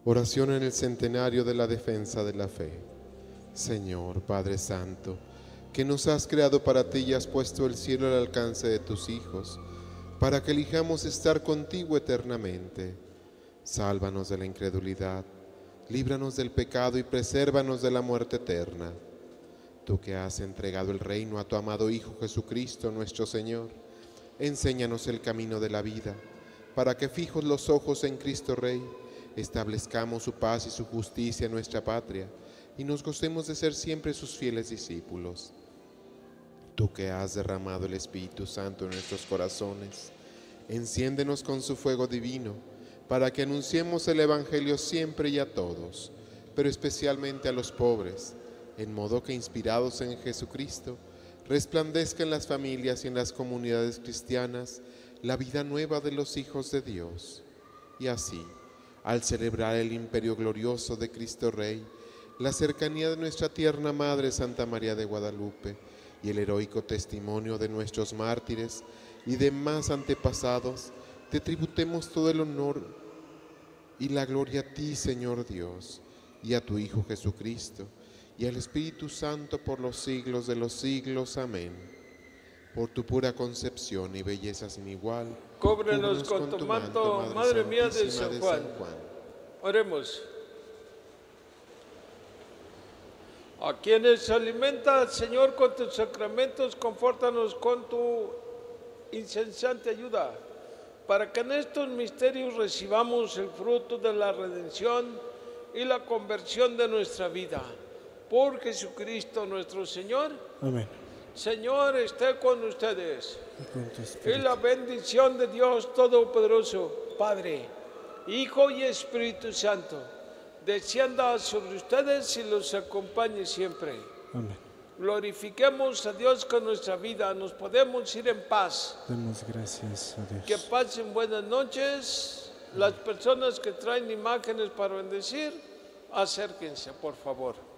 Oración en el centenario de la defensa de la fe. Señor, Padre Santo, que nos has creado para ti y has puesto el cielo al alcance de tus hijos, para que elijamos estar contigo eternamente. Sálvanos de la incredulidad, líbranos del pecado y presérvanos de la muerte eterna. Tú que has entregado el reino a tu amado Hijo Jesucristo nuestro Señor, enséñanos el camino de la vida, para que fijos los ojos en Cristo Rey, establezcamos su paz y su justicia en nuestra patria, y nos gocemos de ser siempre sus fieles discípulos. Tú que has derramado el Espíritu Santo en nuestros corazones, enciéndenos con su fuego divino, para que anunciemos el Evangelio siempre y a todos, pero especialmente a los pobres, en modo que, inspirados en Jesucristo, resplandezca en las familias y en las comunidades cristianas la vida nueva de los hijos de Dios. Y así, al celebrar el imperio glorioso de Cristo Rey, la cercanía de nuestra tierna Madre Santa María de Guadalupe y el heroico testimonio de nuestros mártires y demás antepasados, te tributemos todo el honor y la gloria a ti, Señor Dios, y a tu Hijo Jesucristo, y al Espíritu Santo por los siglos de los siglos. Amén. Por tu pura concepción y belleza sin igual, cúbrenos con tu manto, Madre mía de San Juan. Oremos. A quienes se alimenta, Señor, con tus sacramentos, confórtanos con tu incesante ayuda, para que en estos misterios recibamos el fruto de la redención y la conversión de nuestra vida. Por Jesucristo nuestro Señor. Amén. Señor, esté con ustedes. Y la bendición de Dios Todopoderoso, Padre, Hijo y Espíritu Santo, descienda sobre ustedes y los acompañe siempre. Amén. Glorifiquemos a Dios con nuestra vida. Nos podemos ir en paz. Demos gracias a Dios. Que pasen buenas noches. Las personas que traen imágenes para bendecir, acérquense, por favor.